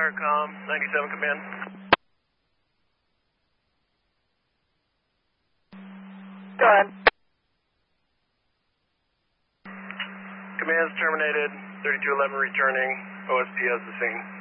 Firecom, 97 command. Go ahead. Command's terminated, 3211 returning, OSP has the scene.